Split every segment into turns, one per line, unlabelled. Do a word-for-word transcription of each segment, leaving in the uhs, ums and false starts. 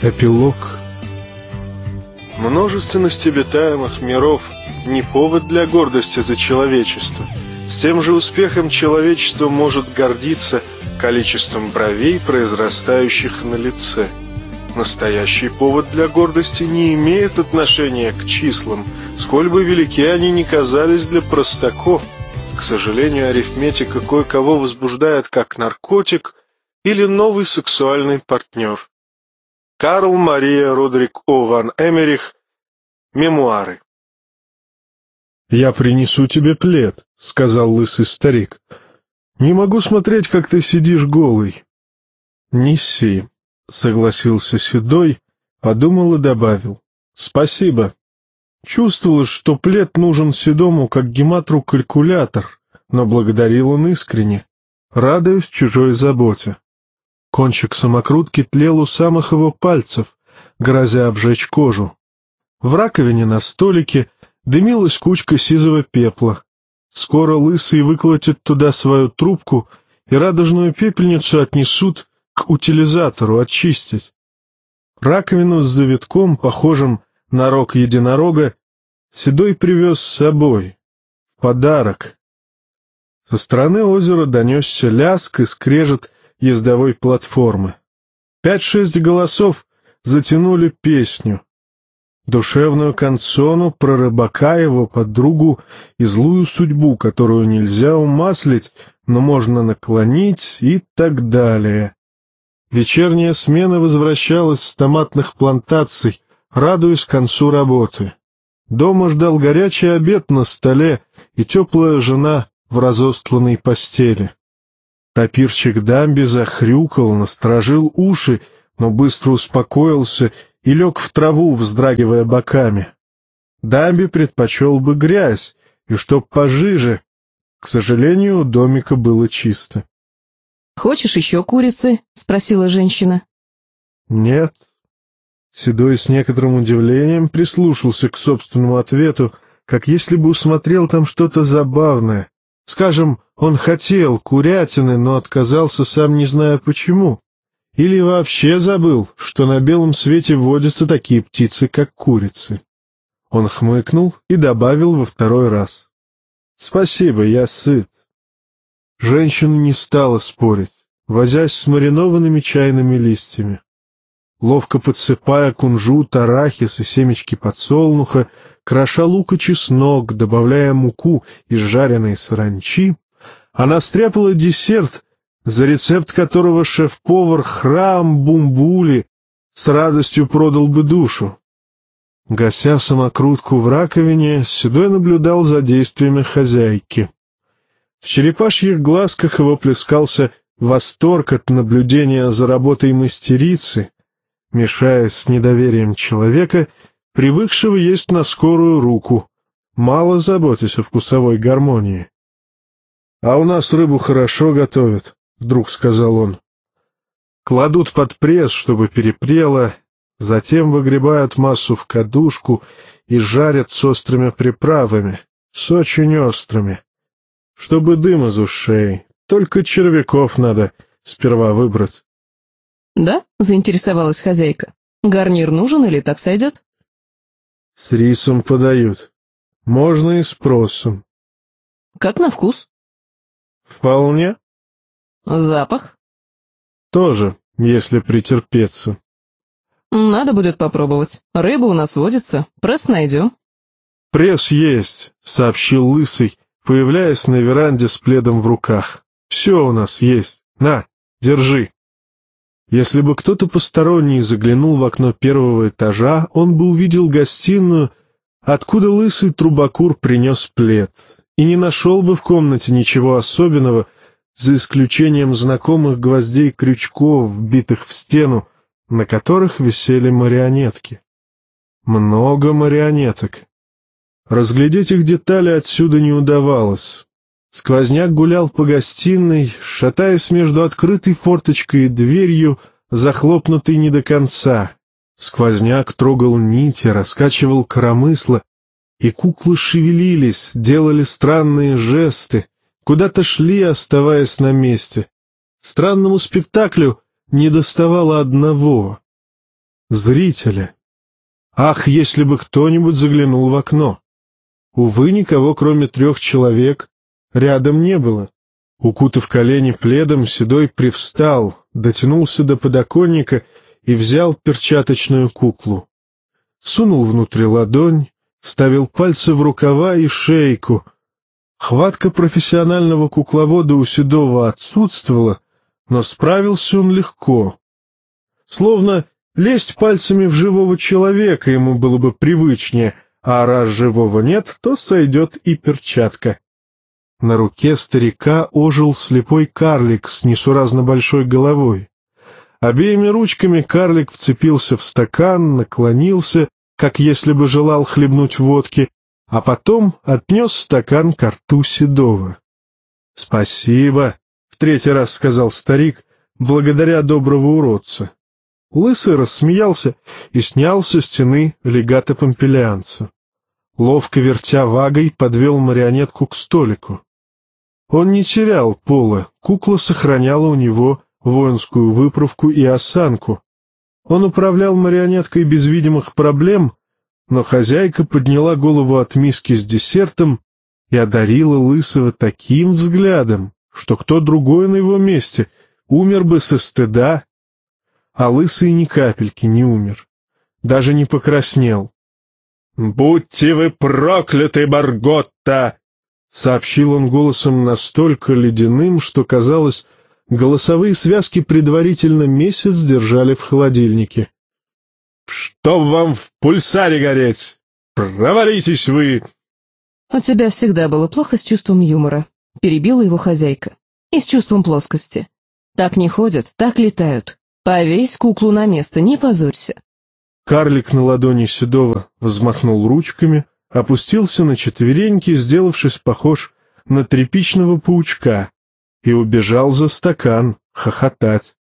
Эпилог.
Множественность обитаемых миров не повод для гордости за человечество. С тем же успехом человечество может гордиться количеством бровей, произрастающих на лице. Настоящий повод для гордости не имеет отношения к числам, сколь бы велики они ни казались для простаков. К сожалению, арифметика кое-кого возбуждает как наркотик или новый сексуальный партнер. Карл Мария Родрик О. ван Эмерих. Мемуары.
«Я принесу тебе плед», — сказал лысый старик. «Не могу смотреть, как ты сидишь голый». «Неси», — согласился седой, подумал и добавил. «Спасибо». Чувствовалось, что плед нужен седому, как гематру калькулятор, но благодарил он искренне, радуясь чужой заботе. Кончик самокрутки тлел у самых его пальцев, грозя обжечь кожу. В раковине на столике дымилась кучка сизого пепла. Скоро лысый выколотит туда свою трубку, и радужную пепельницу отнесут к утилизатору очистить. Раковину с завитком, похожим на рог единорога, седой привез с собой. Подарок. Со стороны озера донесся лязг и скрежет ездовой платформы. Пять-шесть голосов затянули песню. Душевную канцону про рыбака, его подругу и злую судьбу, которую нельзя умаслить, но можно наклонить, и так далее. Вечерняя смена возвращалась с томатных плантаций, радуясь концу работы. Дома ждал горячий обед на столе и теплая жена в разостланной постели. Топирчик Дамби захрюкал, насторожил уши, но быстро успокоился и лег в траву, вздрагивая боками. Дамби предпочел бы грязь, и чтоб пожиже. К сожалению, у домика было чисто.
— Хочешь еще курицы? — спросила женщина.
— Нет. Седой с некоторым удивлением прислушался к собственному ответу, как если бы усмотрел там что-то забавное. Скажем, он хотел курятины, но отказался, сам не зная почему. Или вообще забыл, что на белом свете водятся такие птицы, как курицы. Он хмыкнул и добавил во второй раз. «Спасибо, я сыт». Женщина не стала спорить, возясь с маринованными чайными листьями. Ловко подсыпая кунжут, арахис и семечки подсолнуха, кроша лук и чеснок, добавляя муку из жареной саранчи, она стряпала десерт, за рецепт которого шеф-повар Храм Бумбули с радостью продал бы душу. Гася самокрутку в раковине, Седой наблюдал за действиями хозяйки. В черепашьих глазках его плескался восторг от наблюдения за работой мастерицы, мешаясь с недоверием человека, привыкшего есть на скорую руку, мало заботясь о вкусовой гармонии. — А у нас рыбу хорошо готовят, — вдруг сказал он. Кладут под пресс, чтобы перепрело, затем выгребают массу в кадушку и жарят с острыми приправами, с очень острыми, чтобы дым из ушей, только червяков надо сперва выбрать.
— Да? — заинтересовалась хозяйка. — Гарнир нужен или так сойдет?
— С рисом подают. Можно и с просом.
— Как на вкус?
— Вполне.
— Запах?
— Тоже, если претерпеться.
— Надо будет попробовать. Рыба у нас водится, пресс найдем.
— Пресс есть, — сообщил лысый, появляясь на веранде с пледом в руках. — Все у нас есть. На, держи. Если бы кто-то посторонний заглянул в окно первого этажа, он бы увидел гостиную, откуда лысый трубокур принес плед, и не нашел бы в комнате ничего особенного, за исключением знакомых гвоздей-крючков, вбитых в стену, на которых висели марионетки. Много марионеток. Разглядеть их детали отсюда не удавалось. Сквозняк гулял по гостиной, шатаясь между открытой форточкой и дверью, захлопнутой не до конца. Сквозняк трогал нити, раскачивал коромысло, и куклы шевелились, делали странные жесты, куда-то шли, оставаясь на месте. Странному спектаклю недоставало одного зрителя. Ах, если бы кто-нибудь заглянул в окно! Увы, никого, кроме трех человек, рядом не было. Укутав колени пледом, Седой привстал, дотянулся до подоконника и взял перчаточную куклу. Сунул внутрь ладонь, вставил пальцы в рукава и шейку. Хватка профессионального кукловода у Седова отсутствовала, но справился он легко. Словно лезть пальцами в живого человека ему было бы привычнее, а раз живого нет, то сойдет и перчатка. На руке старика ожил слепой карлик с несуразно большой головой. Обеими ручками карлик вцепился в стакан, наклонился, как если бы желал хлебнуть водки, а потом отнес стакан ко рту Седова. — Спасибо, — в третий раз сказал старик, благодаря доброго уродца. Лысый рассмеялся и снял со стены легато помпелианца. Ловко вертя вагой, подвел марионетку к столику. Он не терял пола, кукла сохраняла у него воинскую выправку и осанку. Он управлял марионеткой без видимых проблем, но хозяйка подняла голову от миски с десертом и одарила Лысого таким взглядом, что кто другой на его месте умер бы со стыда, а Лысый ни капельки не умер, даже не покраснел. — Будьте вы прокляты, Барготта! — сообщил он голосом настолько ледяным, что, казалось, голосовые связки предварительно месяц держали в холодильнике. — Чтоб вам в пульсаре гореть! Провалитесь вы!
— У тебя всегда было плохо с чувством юмора, — перебила его хозяйка. — И с чувством плоскости. Так не ходят, так летают. Повесь куклу на место, не позорься.
Карлик на ладони Седова взмахнул ручками, опустился на четвереньки, сделавшись похож на тряпичного паучка, и убежал за стакан хохотать.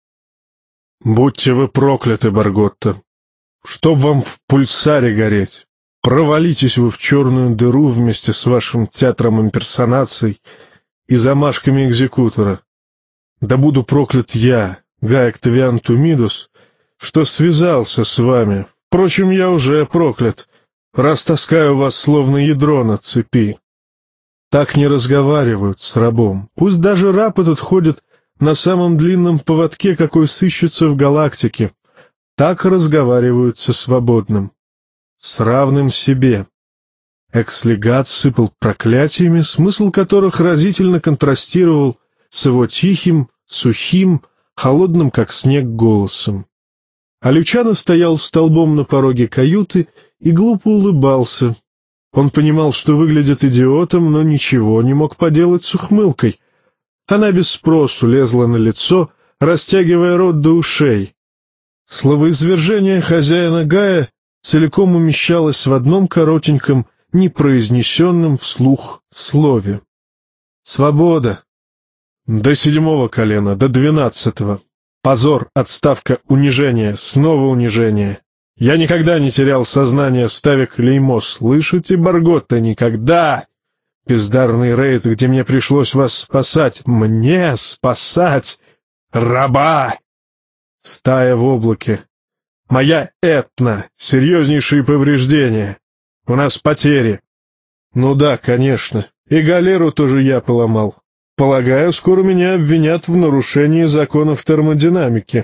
— Будьте вы прокляты, Барготта! Чтоб вам в пульсаре гореть! Провалитесь вы в черную дыру вместе с вашим театром имперсонаций и замашками экзекутора! Да буду проклят я, Гай Октавиан Тумидус, что связался с вами. Впрочем, я уже проклят, раз таскаю вас словно ядро на цепи. Так не разговаривают с рабом. Пусть даже раб этот ходит на самом длинном поводке, какой сыщется в галактике. Так разговаривают со свободным, с равным себе. Экс-легат сыпал проклятиями, смысл которых разительно контрастировал с его тихим, сухим, холодным, как снег, голосом. А Лючано стоял столбом на пороге каюты и глупо улыбался. Он понимал, что выглядит идиотом, но ничего не мог поделать с ухмылкой. Она без спросу лезла на лицо, растягивая рот до ушей. Словоизвержение хозяина Гая целиком умещалось в одном коротеньком, непроизнесенном вслух слове. Свобода. До седьмого колена, до двенадцатого. Позор, отставка, унижение, снова унижение. Я никогда не терял сознание, ставя клеймо. Слышите, Барготта, никогда! Бездарный рейд, где мне пришлось вас спасать. Мне спасать! Раба! Стая в облаке. Моя Этна. Серьезнейшие повреждения. У нас потери. Ну да, конечно. И галеру тоже я поломал. Полагаю, скоро меня обвинят в нарушении законов термодинамики.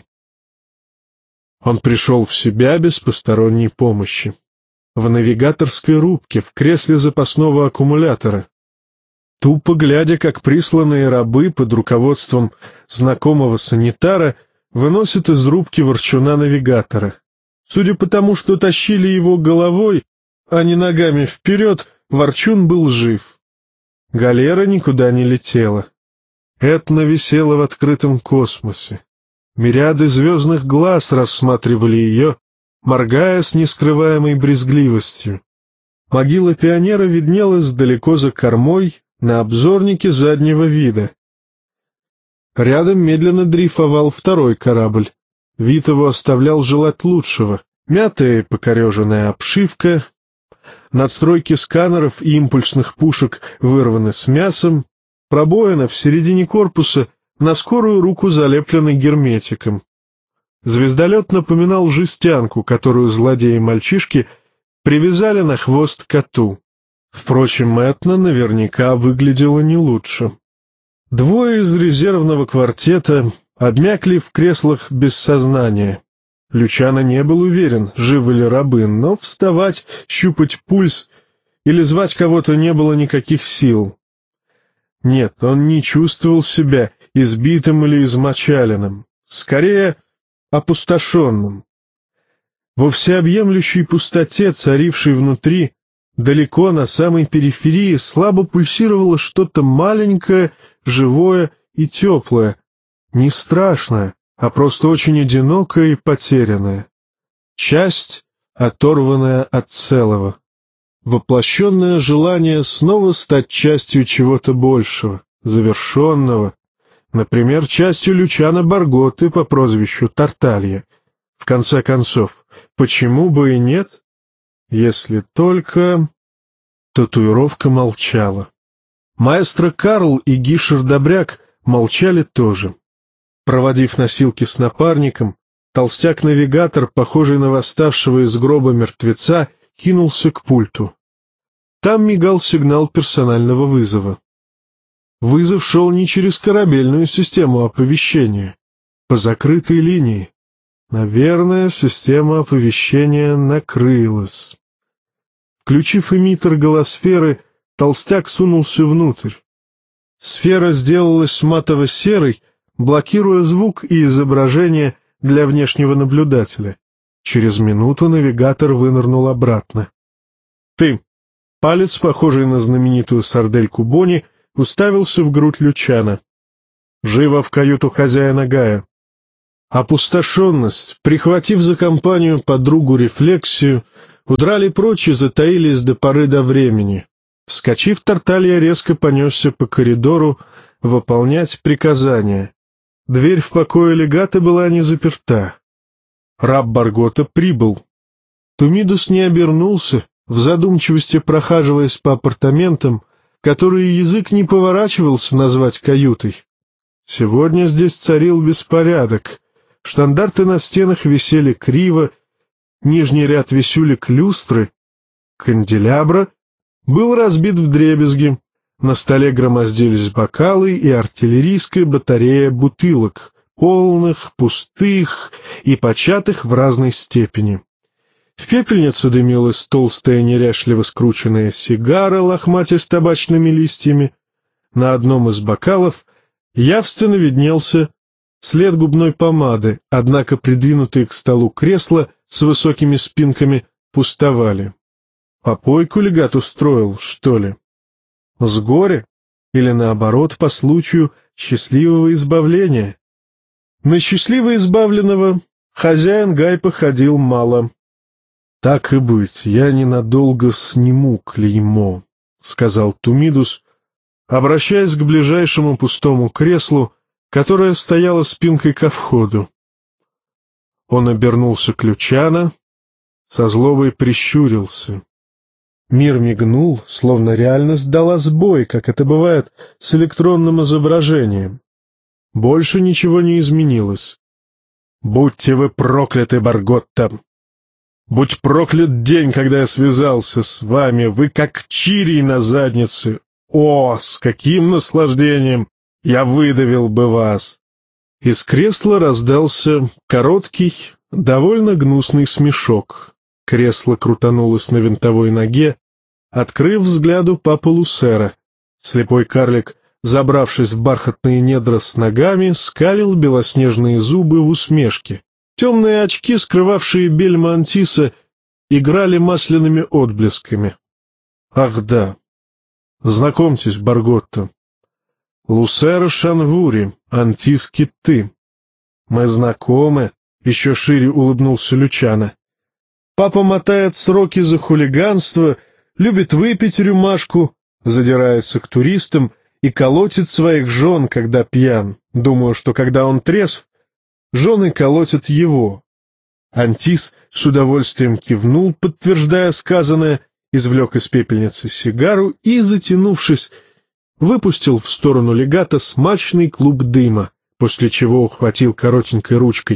Он пришел в себя без посторонней помощи. В навигаторской рубке, в кресле запасного аккумулятора. Тупо глядя, как присланные рабы под руководством знакомого санитара выносят из рубки ворчуна навигатора. Судя по тому, что тащили его головой, а не ногами вперед, ворчун был жив. Галера никуда не летела. Этна висела в открытом космосе. Мириады звездных глаз рассматривали ее, моргая с нескрываемой брезгливостью. Могила пионера виднелась далеко за кормой, на обзорнике заднего вида. Рядом медленно дрейфовал второй корабль. Вид его оставлял желать лучшего. Мятая и покореженная обшивка, надстройки сканеров и импульсных пушек вырваны с мясом, пробоина в середине корпуса на скорую руку залеплены герметиком. Звездолет напоминал жестянку, которую злодеи-мальчишки привязали на хвост коту. Впрочем, Этна наверняка выглядела не лучше. Двое из резервного квартета обмякли в креслах без сознания. Лючано не был уверен, живы ли рабы, но вставать, щупать пульс или звать кого-то не было никаких сил. Нет, он не чувствовал себя избитым или измочаленным, скорее опустошенным. Во всеобъемлющей пустоте, царившей внутри, далеко на самой периферии, слабо пульсировало что-то маленькое, живое и теплое, не страшное, а просто очень одинокое и потерянное. Часть, оторванная от целого. Воплощенное желание снова стать частью чего-то большего, завершенного, например, частью Лючано Барготты по прозвищу Тарталья. В конце концов, почему бы и нет, если только... Татуировка молчала. Маэстро Карл и Гишер Добряк молчали тоже. Проводив носилки с напарником, толстяк-навигатор, похожий на восставшего из гроба мертвеца, кинулся к пульту. Там мигал сигнал персонального вызова. Вызов шел не через корабельную систему оповещения, по закрытой линии. Наверное, система оповещения накрылась. Включив эмиттер голосферы, толстяк сунулся внутрь. Сфера сделалась матово-серой, блокируя звук и изображение для внешнего наблюдателя. Через минуту навигатор вынырнул обратно. «Ты!» Палец, похожий на знаменитую сардельку Бонни, уставился в грудь Лючано. «Живо в каюту хозяина Гая!» Опустошенность, прихватив за компанию подругу рефлексию, удрали прочь и затаились до поры до времени. Вскочив, Тарталья резко понесся по коридору выполнять приказания. Дверь в покое легата была не заперта. Раб Барготта прибыл. Тумидус не обернулся, в задумчивости прохаживаясь по апартаментам, которые язык не поворачивался назвать каютой. Сегодня здесь царил беспорядок. Штандарты на стенах висели криво, нижний ряд висюлек люстры, канделябра был разбит вдребезги, на столе громоздились бокалы и артиллерийская батарея бутылок, полных, пустых и початых в разной степени. В пепельнице дымилась толстая неряшливо скрученная сигара, лохматя с табачными листьями. На одном из бокалов явственно виднелся след губной помады, однако придвинутые к столу кресла с высокими спинками пустовали. Попойку легат устроил, что ли? С горя? Или, наоборот, по случаю счастливого избавления? На счастливо избавленного хозяин Гай походил мало. «Так и быть, я ненадолго сниму клеймо», — сказал Тумидус, обращаясь к ближайшему пустому креслу, которое стояло спинкой ко входу. Он обернулся к Лючано, со злобой прищурился. Мир мигнул, словно реальность дала сбой, как это бывает с электронным изображением. Больше ничего не изменилось. «Будьте вы прокляты, Барготта! Будь проклят день, когда я связался с вами, вы как чирий на заднице! О, с каким наслаждением я выдавил бы вас!» Из кресла раздался короткий, довольно гнусный смешок. Кресло крутанулось на винтовой ноге, открыв взгляду папу Лусера. Слепой карлик, забравшись в бархатные недра с ногами, скалил белоснежные зубы в усмешке. Темные очки, скрывавшие бельма Антиса, играли масляными отблесками. Ах да! Знакомьтесь, Барготта. Лусера Шанвури, Антис Китты. Мы знакомы, — еще шире улыбнулся Лючано. Папа мотает сроки за хулиганство, любит выпить рюмашку, задирается к туристам и колотит своих жен, когда пьян. Думаю, что когда он трезв, жены колотят его. Антис с удовольствием кивнул, подтверждая сказанное, извлек из пепельницы сигару и, затянувшись, выпустил в сторону легата смачный клуб дыма, после чего ухватил коротенькой ручкой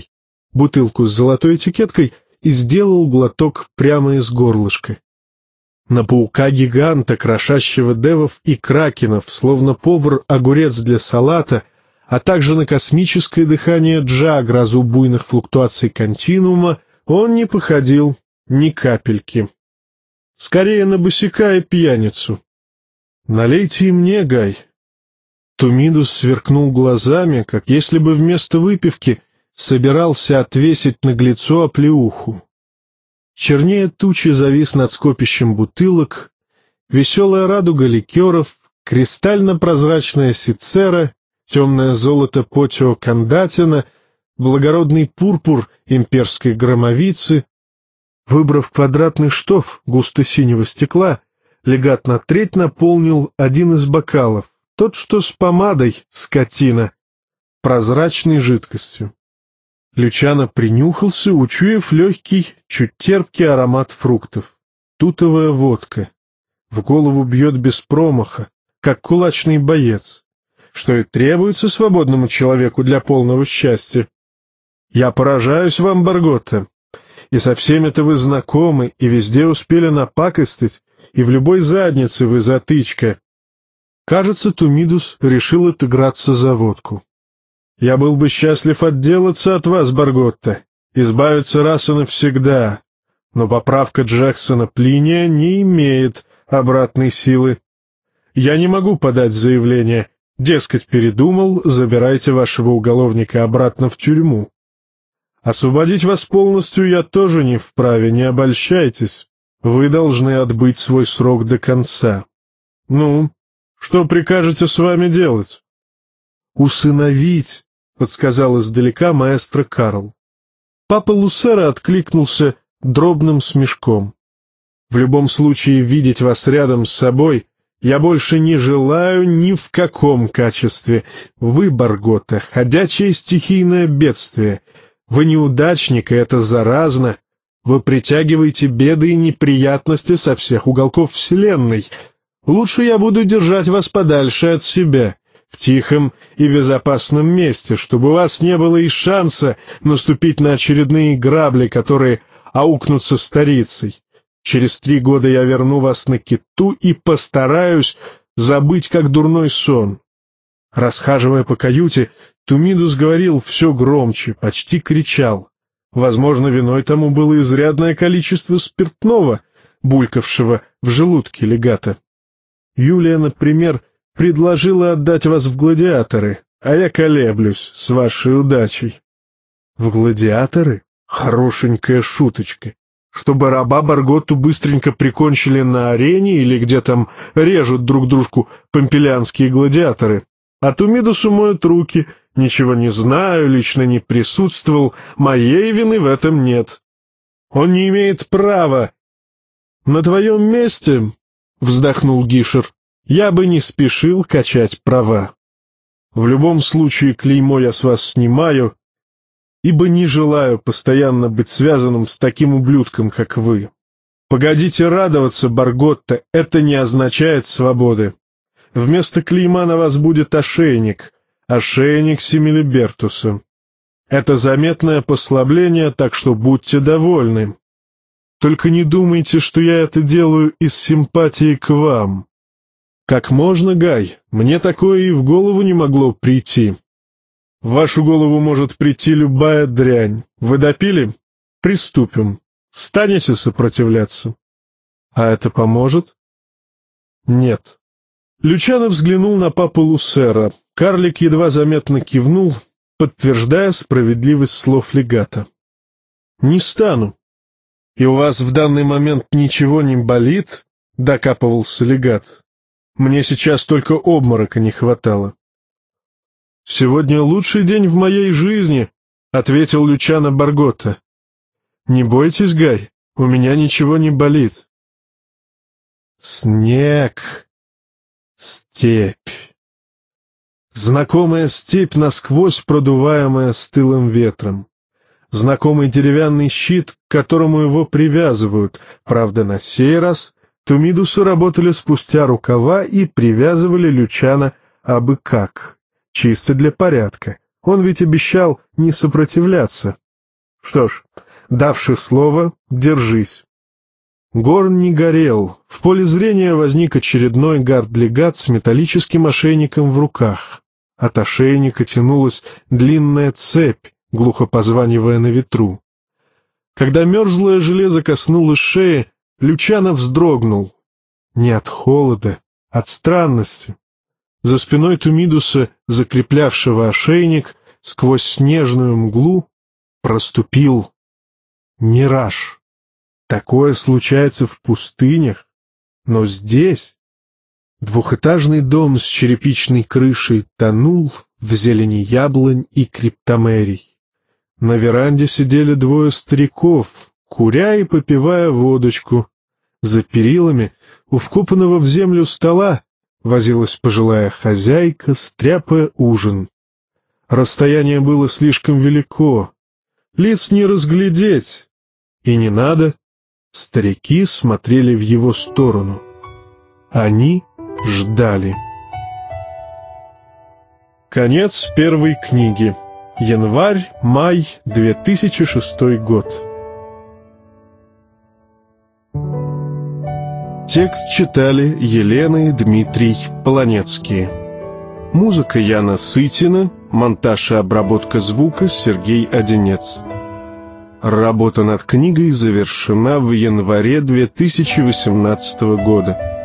бутылку с золотой этикеткой и сделал глоток прямо из горлышка. На паука-гиганта, крошащего девов и кракенов, словно повар-огурец для салата, а также на космическое дыхание Джа, грозу буйных флуктуаций континуума, он не походил ни капельки. Скорее на босяка и пьяницу. «Налейте и мне, Гай». Тумидус сверкнул глазами, как если бы вместо выпивки собирался отвесить наглецу оплеуху. Чернее тучи завис над скопищем бутылок, веселая радуга ликеров, кристально-прозрачная сицера, темное золото потио кондатина, благородный пурпур имперской громовицы. Выбрав квадратный штоф густо-синего стекла, легат на треть наполнил один из бокалов, тот, что с помадой, скотина, прозрачной жидкостью. Лючано принюхался, учуяв легкий, чуть терпкий аромат фруктов. Тутовая водка. В голову бьет без промаха, как кулачный боец, что и требуется свободному человеку для полного счастья. Я поражаюсь вам, Барготта, и со всеми-то вы знакомы, и везде успели напакостить, и в любой заднице вы затычка. Кажется, Тумидус решил отыграться за водку. Я был бы счастлив отделаться от вас, Барготта, избавиться раз и навсегда, но поправка Джексона Плиния не имеет обратной силы. Я не могу подать заявление, дескать, передумал, забирайте вашего уголовника обратно в тюрьму. Освободить вас полностью я тоже не вправе, не обольщайтесь, вы должны отбыть свой срок до конца. Ну, что прикажете с вами делать? Усыновить, — подсказал издалека маэстро Карл. Папа Лусера откликнулся дробным смешком. «В любом случае видеть вас рядом с собой я больше не желаю ни в каком качестве. Вы, Барготта, ходячее стихийное бедствие. Вы неудачник, и это заразно. Вы притягиваете беды и неприятности со всех уголков вселенной. Лучше я буду держать вас подальше от себя, в тихом и безопасном месте, чтобы у вас не было и шанса наступить на очередные грабли, которые аукнутся старицей. Через три года я верну вас на Киту и постараюсь забыть, как дурной сон». Расхаживая по каюте, Тумидус говорил все громче, почти кричал. Возможно, виной тому было изрядное количество спиртного, булькавшего в желудке легата. Юлия, например, предложила отдать вас в гладиаторы, а я колеблюсь с вашей удачей. В гладиаторы? Хорошенькая шуточка. Чтобы раба Барготту быстренько прикончили на арене или где там режут друг дружку помпелианские гладиаторы. А Тумидусу моют руки, ничего не знаю, лично не присутствовал, моей вины в этом нет. Он не имеет права. На твоем месте, — вздохнул Гишер, — я бы не спешил качать права. В любом случае клеймо я с вас снимаю, ибо не желаю постоянно быть связанным с таким ублюдком, как вы. Погодите радоваться, Барготта, это не означает свободы. Вместо клейма на вас будет ошейник, ошейник Семилибертуса. Это заметное послабление, так что будьте довольны. Только не думайте, что я это делаю из симпатии к вам. Как можно, Гай, мне такое и в голову не могло прийти. В вашу голову может прийти любая дрянь. Вы допили? Приступим. Станете сопротивляться? А это поможет? Нет. Лючано взглянул на папу Лусера. Карлик едва заметно кивнул, подтверждая справедливость слов легата. «Не стану. И у вас в данный момент ничего не болит?» — докапывался легат. «Мне сейчас только обморока не хватало». «Сегодня лучший день в моей жизни», — ответил Лючано Барготта. «Не бойтесь, Гай, у меня ничего не болит». Снег. Степь. Знакомая степь, насквозь продуваемая стылым ветром. Знакомый деревянный щит, к которому его привязывают. Правда, на сей раз Тумидусы работали спустя рукава и привязывали Лючано абы как. Чисто для порядка. Он ведь обещал не сопротивляться. Что ж, давши слово, держись. Горн не горел. В поле зрения возник очередной гард-легат с металлическим ошейником в руках. От ошейника тянулась длинная цепь, глухо позванивая на ветру. Когда мерзлое железо коснулось шеи, Лючано вздрогнул. Не от холода, от странности. За спиной Тумидуса, закреплявшего ошейник, сквозь снежную мглу проступил мираж. Такое случается в пустынях, но здесь двухэтажный дом с черепичной крышей тонул в зелени яблонь и криптомерий. На веранде сидели двое стариков, куря и попивая водочку. За перилами у вкопанного в землю стола возилась пожилая хозяйка, стряпая ужин. Расстояние было слишком велико, лиц не разглядеть, и не надо. Старики смотрели в его сторону. Они ждали. Конец первой книги. Январь-май две тысячи шестой год. Текст читали Елена и Дмитрий Полонецкие. Музыка Яна Сытина, монтаж и обработка звука Сергей Одинец. Работа над книгой завершена в январе две тысячи восемнадцатого года.